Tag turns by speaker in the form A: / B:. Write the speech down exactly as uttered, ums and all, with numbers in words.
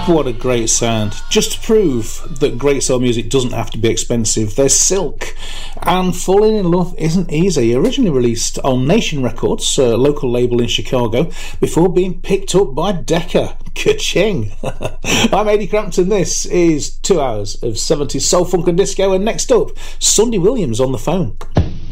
A: What a great sound. Just to prove that great soul music doesn't have to be expensive, there's Silk. And Falling in Love isn't easy. Originally released on Nation Records, a local label in Chicago, before being picked up by Decca. Ka-ching! I'm Eddie Crampton. This is two hours of seventies soul, funk and disco. And next up, Sunday Williams on the phone.